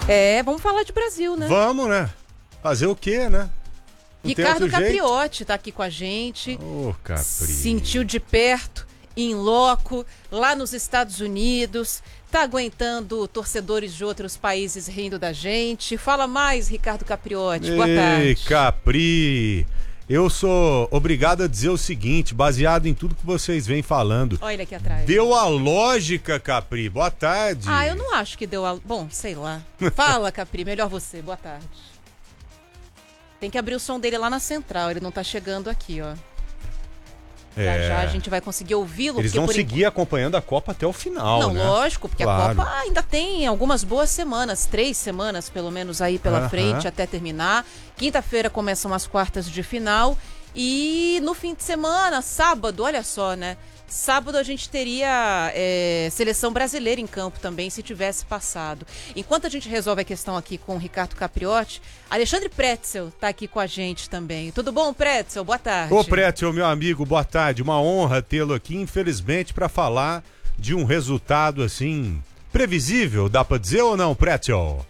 Vamos falar de Brasil, né? Vamos, né? Fazer o quê, né? Ricardo Capriotti tá aqui com a gente. Ô, Capri. Sentiu de perto, in loco, lá nos Estados Unidos. Tá aguentando torcedores de outros países rindo da gente. Fala mais, Ricardo Capriotti. Boa tarde. Ei, Capri. Eu sou obrigado a dizer o seguinte, baseado em tudo que vocês vêm falando. Olha ele aqui atrás. Deu a lógica, Capri. Boa tarde. Eu não acho que deu a... Bom, sei lá. Fala, Capri. Melhor você. Boa tarde. Tem que abrir o som dele lá na central. Ele não tá chegando aqui, ó. Já a gente vai conseguir ouvi-lo. Eles vão seguir acompanhando a Copa até o final, Não, né? lógico, porque claro. A Copa ainda tem algumas boas semanas, 3 semanas pelo menos aí pela frente até terminar. Quinta-feira começam as quartas de final e no fim de semana, sábado, olha só, né? Sábado a gente teria seleção brasileira em campo também, se tivesse passado. Enquanto a gente resolve a questão aqui com o Ricardo Capriotti, Alexandre Pretzel está aqui com a gente também. Tudo bom, Pretzel? Boa tarde. Ô, Pretzel, meu amigo, boa tarde. Uma honra tê-lo aqui, infelizmente, para falar de um resultado, assim, previsível, dá para dizer ou não, Pretzel?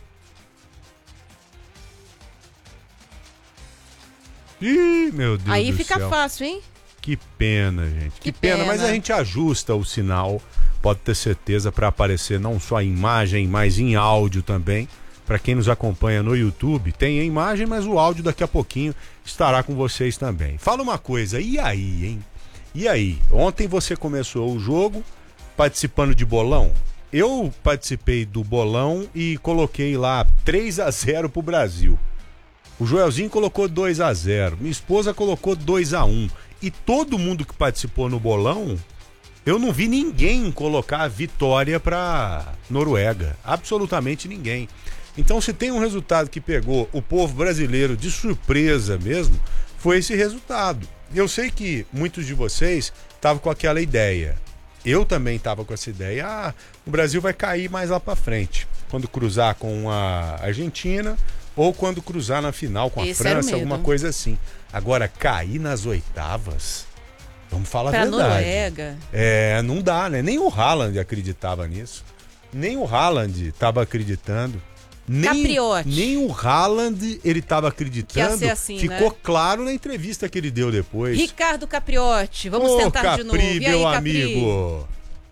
Ih, meu Deus aí do fica céu. fácil, hein? Que pena, gente. Que pena, mas a gente ajusta o sinal, pode ter certeza, para aparecer não só em imagem, mas em áudio também. Para quem nos acompanha no YouTube, tem a imagem, mas o áudio daqui a pouquinho estará com vocês também. Fala uma coisa, e aí, hein? E aí? Ontem você começou o jogo participando de bolão. Eu participei do bolão e coloquei lá 3-0 pro Brasil. O Joelzinho colocou 2-0, minha esposa colocou 2-1. E todo mundo que participou no bolão, eu não vi ninguém colocar a vitória pra Noruega. Absolutamente ninguém. Então, se tem um resultado que pegou o povo brasileiro de surpresa mesmo, foi esse resultado. Eu sei que muitos de vocês estavam com aquela ideia. Eu também estava com essa ideia. O Brasil vai cair mais lá pra frente. Quando cruzar com a Argentina ou quando cruzar na final com a França, alguma coisa assim. Agora, cair nas oitavas, vamos falar a verdade. Noruega. Não dá, né? Nem o Haaland acreditava nisso. Nem o Haaland estava acreditando. Nem o Haaland ele estava acreditando. Assim, ficou né? claro na entrevista que ele deu depois. Ricardo Capriotti, vamos tentar Capri, de novo. E aí, meu Capri? amigo.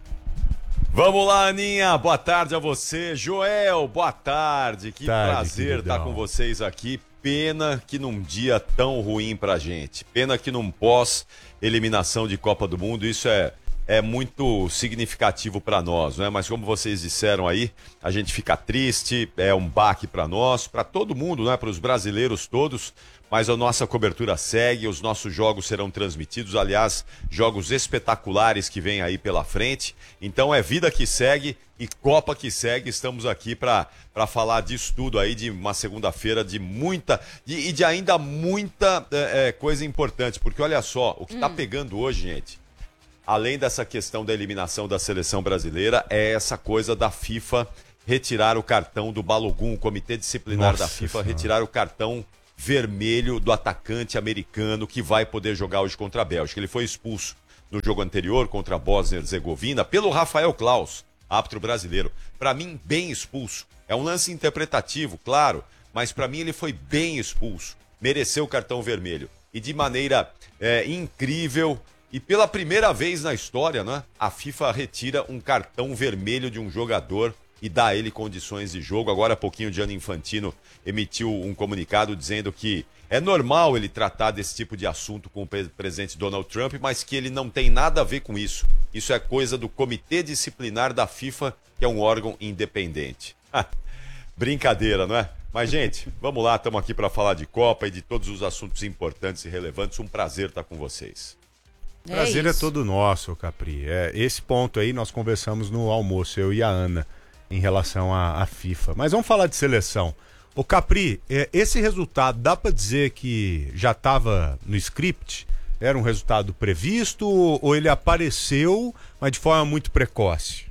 Vamos lá, Aninha. Boa tarde a você. Joel, boa tarde. Que prazer estar com vocês aqui. Pena que num dia tão ruim pra gente. Pena que num pós-eliminação de Copa do Mundo, isso é muito significativo para nós, né? Mas como vocês disseram aí, a gente fica triste, é um baque para nós, para todo mundo, né? Para os brasileiros todos. Mas a nossa cobertura segue, os nossos jogos serão transmitidos, aliás, jogos espetaculares que vêm aí pela frente. Então é vida que segue e Copa que segue. Estamos aqui para falar disso tudo aí, de uma segunda-feira de muita e de ainda muita coisa importante, porque olha só, o que está pegando hoje, gente, além dessa questão da eliminação da seleção brasileira, é essa coisa da FIFA retirar o cartão do Balogun, o Comitê Disciplinar da FIFA, retirar o cartão vermelho do atacante americano que vai poder jogar hoje contra a Bélgica. Ele foi expulso no jogo anterior contra a Bósnia-Herzegovina pelo Rafael Klaus, árbitro brasileiro. Para mim, bem expulso. É um lance interpretativo, claro, mas para mim ele foi bem expulso. Mereceu o cartão vermelho. E de maneira incrível, e pela primeira vez na história, né, a FIFA retira um cartão vermelho de um jogador e dá a ele condições de jogo. Agora há pouquinho o Gianni Infantino emitiu um comunicado dizendo que é normal ele tratar desse tipo de assunto com o presidente Donald Trump, mas que ele não tem nada a ver com isso. Isso é coisa do Comitê Disciplinar da FIFA, que é um órgão independente. Brincadeira, não é? Mas, gente, vamos lá, estamos aqui para falar de Copa e de todos os assuntos importantes e relevantes. Um prazer estar com vocês. O prazer é todo nosso, Capri. Esse ponto aí nós conversamos no almoço, eu e a Ana, em relação à FIFA. Mas vamos falar de seleção. Ô Capri, esse resultado dá para dizer que já estava no script? Era um resultado previsto ou ele apareceu, mas de forma muito precoce?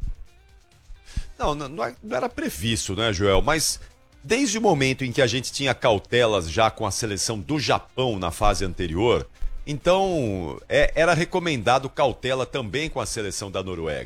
Não era previsto, né, Joel? Mas desde o momento em que a gente tinha cautelas já com a seleção do Japão na fase anterior, então era recomendado cautela também com a seleção da Noruega.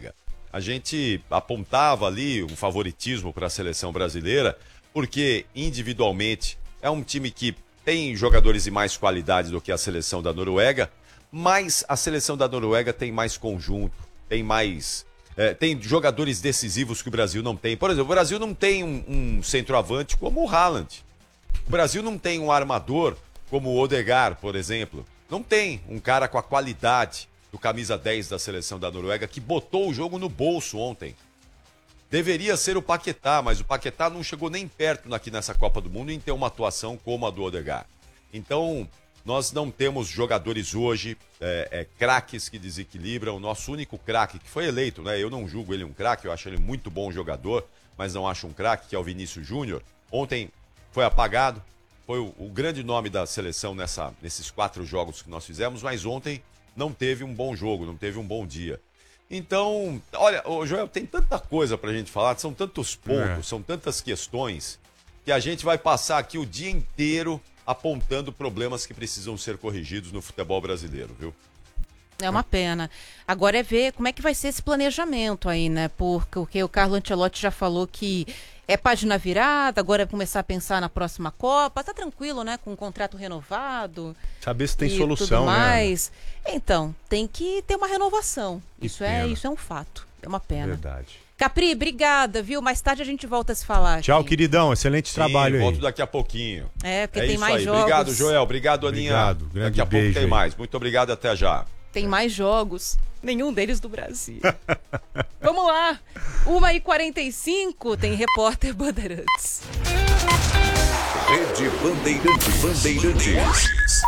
a gente apontava ali um favoritismo para a seleção brasileira, porque individualmente é um time que tem jogadores de mais qualidade do que a seleção da Noruega, mas a seleção da Noruega tem mais conjunto, tem mais... tem jogadores decisivos que o Brasil não tem. Por exemplo, o Brasil não tem um centroavante como o Haaland. O Brasil não tem um armador como o Odegaard, por exemplo. Não tem um cara com a qualidade do camisa 10 da seleção da Noruega que botou o jogo no bolso ontem. Deveria ser o Paquetá, mas o Paquetá não chegou nem perto aqui nessa Copa do Mundo em ter uma atuação como a do Odegaard. Então, nós não temos jogadores hoje, craques que desequilibram. O nosso único craque, que foi eleito, né? Eu não julgo ele um craque, eu acho ele muito bom jogador, mas não acho um craque, que é o Vinícius Júnior. Ontem foi apagado, foi o grande nome da seleção nesses 4 jogos que nós fizemos, mas ontem não teve um bom jogo, não teve um bom dia. Então, olha, Joel, tem tanta coisa pra gente falar, são tantos pontos, são tantas questões, que a gente vai passar aqui o dia inteiro apontando problemas que precisam ser corrigidos no futebol brasileiro, viu? É uma pena. Agora é ver como é que vai ser esse planejamento aí, né? Porque o Carlo Ancelotti já falou que é página virada, agora é começar a pensar na próxima Copa. Tá tranquilo, né? Com o contrato renovado. Saber se tem solução, tudo mais. Né? Então, tem que ter uma renovação. Isso é um fato. É uma pena. Verdade. Capri, obrigada, viu? Mais tarde a gente volta a se falar. Tchau, aqui. Queridão. Excelente trabalho aí. Volto daqui a pouquinho. Porque tem mais jogos. Obrigado, Joel. Obrigado, Aninha. Daqui a pouco tem mais. Muito obrigado, até já. Tem mais jogos, nenhum deles do Brasil. Vamos lá, 1h45, tem Repórter Bandeirantes. Rede Bandeirantes.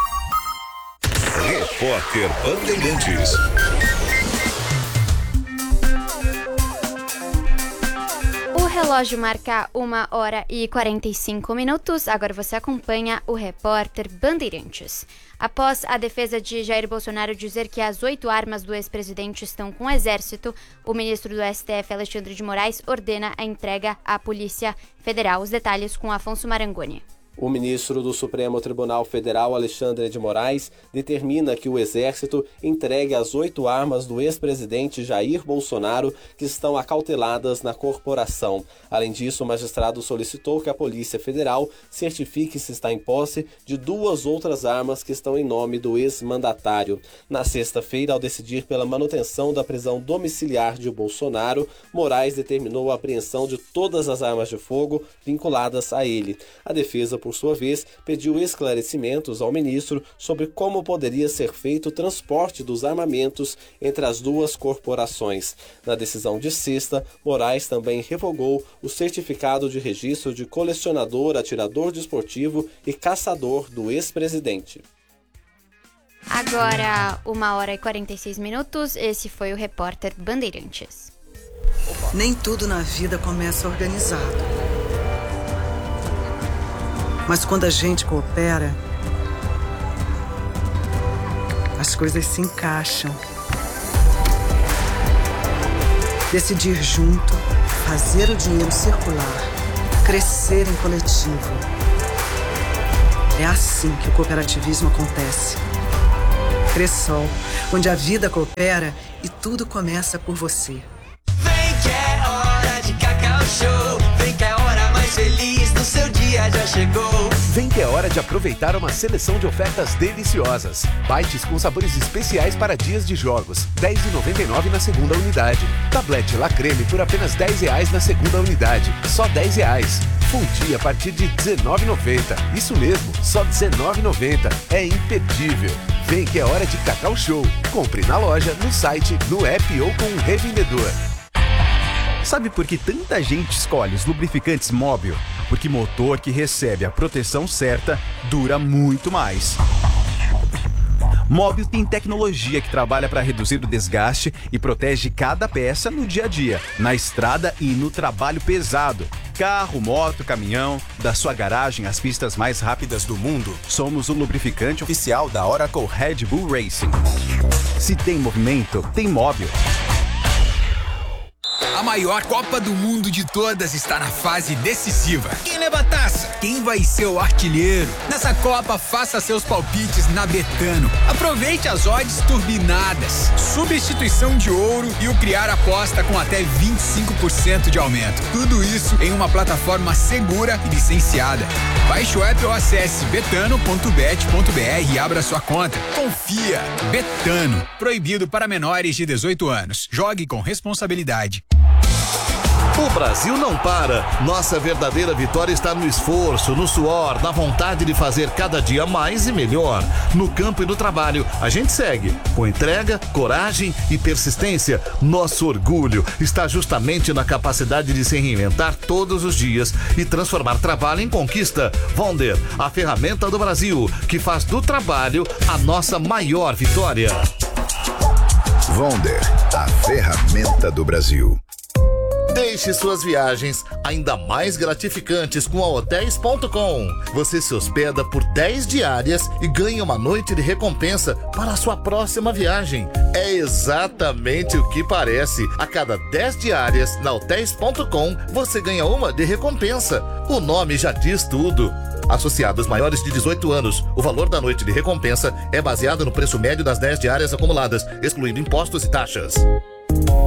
Repórter Bandeirantes. O relógio marca 1h45. Agora você acompanha o Repórter Bandeirantes. Após a defesa de Jair Bolsonaro dizer que as 8 armas do ex-presidente estão com o Exército, o ministro do STF, Alexandre de Moraes, ordena a entrega à Polícia Federal. Os detalhes com Afonso Marangoni. O ministro do Supremo Tribunal Federal, Alexandre de Moraes, determina que o Exército entregue as 8 armas do ex-presidente Jair Bolsonaro que estão acauteladas na corporação. Além disso, o magistrado solicitou que a Polícia Federal certifique se está em posse de 2 outras armas que estão em nome do ex-mandatário. Na sexta-feira, ao decidir pela manutenção da prisão domiciliar de Bolsonaro, Moraes determinou a apreensão de todas as armas de fogo vinculadas a ele. A defesa, por sua vez, pediu esclarecimentos ao ministro sobre como poderia ser feito o transporte dos armamentos entre as 2 corporações. Na decisão de sexta, Moraes também revogou o certificado de registro de colecionador, atirador desportivo e caçador do ex-presidente. Agora, 1h46. Esse foi o Repórter Bandeirantes. Nem tudo na vida começa organizado. Mas quando a gente coopera, as coisas se encaixam. Decidir junto, fazer o dinheiro circular, crescer em coletivo. É assim que o cooperativismo acontece. Cressol, onde a vida coopera e tudo começa por você. Vem que é hora de Cacau Show, vem que é a hora mais feliz do seu dia já chegou. Vem que é hora de aproveitar uma seleção de ofertas deliciosas. Bites com sabores especiais para dias de jogos, R$ 10,99 na segunda unidade. Tablete La Creme por apenas R$ 10 na segunda unidade, só R$ 10. Fundi a partir de R$ 19,90. Isso mesmo, só R$ 19,90. É imperdível. Vem que é hora de Cacau Show. Compre na loja, no site, no app ou com um revendedor. Sabe por que tanta gente escolhe os lubrificantes Móbil? Porque motor que recebe a proteção certa dura muito mais. Móbil tem tecnologia que trabalha para reduzir o desgaste e protege cada peça no dia a dia, na estrada e no trabalho pesado. Carro, moto, caminhão, da sua garagem às pistas mais rápidas do mundo, somos o lubrificante oficial da Oracle Red Bull Racing. Se tem movimento, tem Móbil. A maior Copa do Mundo de todas está na fase decisiva. Quem leva a taça? Quem vai ser o artilheiro? Nessa Copa, faça seus palpites na Betano. Aproveite as odds turbinadas, substituição de ouro e o criar aposta com até 25% de aumento. Tudo isso em uma plataforma segura e licenciada. Baixe o app ou acesse betano.bet.br e abra sua conta. Confia. Betano. Proibido para menores de 18 anos. Jogue com responsabilidade. O Brasil não para. Nossa verdadeira vitória está no esforço, no suor, na vontade de fazer cada dia mais e melhor. No campo e no trabalho, a gente segue com entrega, coragem e persistência. Nosso orgulho está justamente na capacidade de se reinventar todos os dias e transformar trabalho em conquista. Vonder, a ferramenta do Brasil, que faz do trabalho a nossa maior vitória. Vonder, a ferramenta do Brasil. Deixe suas viagens ainda mais gratificantes com a Hotels.com. Você se hospeda por 10 diárias e ganha uma noite de recompensa para a sua próxima viagem. É exatamente o que parece. A cada 10 diárias na Hotels.com, você ganha uma de recompensa. O nome já diz tudo. Associados maiores de 18 anos, o valor da noite de recompensa é baseado no preço médio das 10 diárias acumuladas, excluindo impostos e taxas.